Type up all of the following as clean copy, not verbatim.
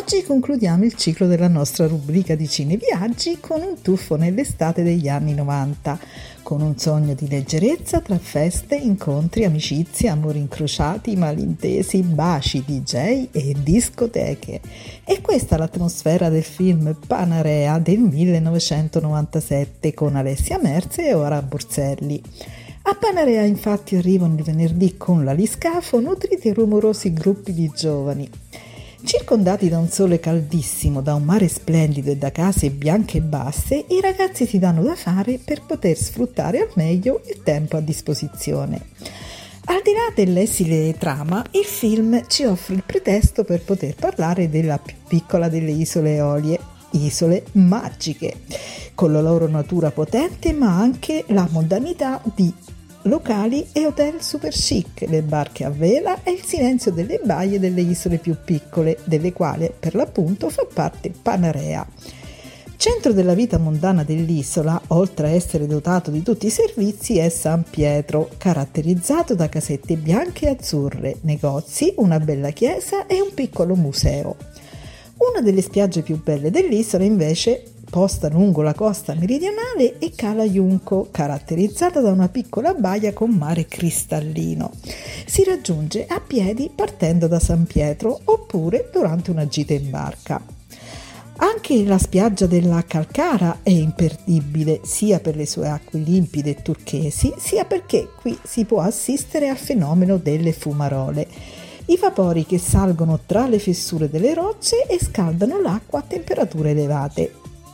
Oggi concludiamo il ciclo della nostra rubrica di cineviaggi con un tuffo nell'estate degli anni 90, con un sogno di leggerezza tra feste, incontri, amicizie, amori incrociati, malintesi, baci, DJ e discoteche. E questa è l'atmosfera del film Panarea del 1997 con Alessia Merze e Ora Borselli. A Panarea infatti arrivano il venerdì con l'aliscafo nutriti e rumorosi gruppi di giovani. Circondati da un sole caldissimo, da un mare splendido e da case bianche e basse, i ragazzi si danno da fare per poter sfruttare al meglio il tempo a disposizione. Al di là dell'esile trama, il film ci offre il pretesto per poter parlare della più piccola delle isole Eolie, isole magiche, con la loro natura potente ma anche la mondanità di locali e hotel super chic, le barche a vela e il silenzio delle baie delle isole più piccole, delle quali per l'appunto fa parte Panarea. Centro della vita mondana dell'isola, oltre a essere dotato di tutti i servizi, è San Pietro, caratterizzato da casette bianche e azzurre, negozi, una bella chiesa e un piccolo museo. Una delle spiagge più belle dell'isola invece posta lungo la costa meridionale è Cala Junco, caratterizzata da una piccola baia con mare cristallino. Si raggiunge a piedi partendo da San Pietro oppure durante una gita in barca. Anche la spiaggia della Calcara è imperdibile sia per le sue acque limpide e turchesi, sia perché qui si può assistere al fenomeno delle fumarole, i vapori che salgono tra le fessure delle rocce e scaldano l'acqua a temperature elevate.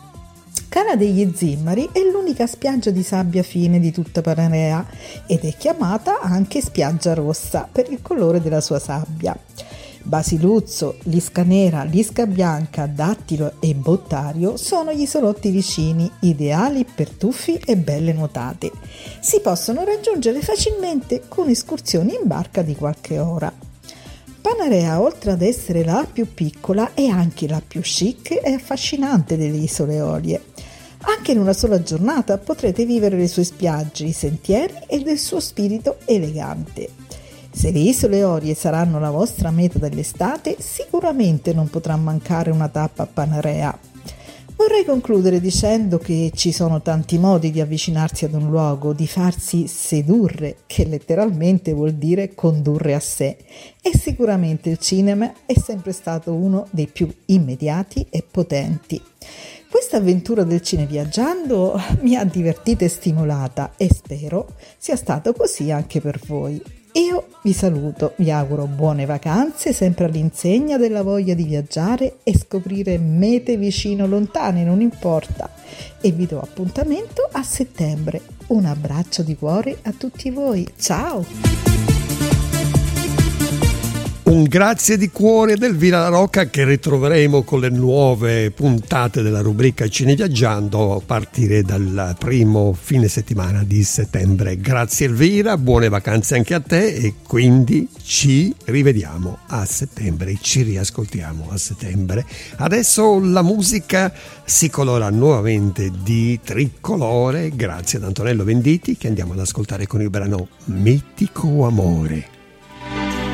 Cala degli Zimmari è l'unica spiaggia di sabbia fine di tutta Panarea ed è chiamata anche spiaggia rossa per il colore della sua sabbia. Basiluzzo, Lisca Nera, Lisca Bianca, Dattilo e Bottario sono gli isolotti vicini, ideali per tuffi e belle nuotate. Si possono raggiungere facilmente con escursioni in barca di qualche ora. Panarea, oltre ad essere la più piccola, è anche la più chic e affascinante delle isole Eolie. Anche in una sola giornata potrete vivere le sue spiagge, i sentieri e il suo spirito elegante. Se le isole Eolie saranno la vostra meta dell'estate, sicuramente non potrà mancare una tappa a Panarea. Vorrei concludere dicendo che ci sono tanti modi di avvicinarsi ad un luogo, di farsi sedurre, che letteralmente vuol dire condurre a sé, e sicuramente il cinema è sempre stato uno dei più immediati e potenti. Questa avventura del cineviaggiando mi ha divertita e stimolata e spero sia stato così anche per voi. Io vi saluto, vi auguro buone vacanze, sempre all'insegna della voglia di viaggiare e scoprire mete vicino o lontane, non importa. E vi do appuntamento a settembre. Un abbraccio di cuore a tutti voi. Ciao! Un grazie di cuore ad Elvira La Rocca, che ritroveremo con le nuove puntate della rubrica Cineviaggiando a partire dal primo fine settimana di settembre. Grazie Elvira, buone vacanze anche a te e quindi ci rivediamo a settembre, ci riascoltiamo a settembre. Adesso la musica si colora nuovamente di tricolore grazie ad Antonello Venditti, che andiamo ad ascoltare con il brano Mitico Amore.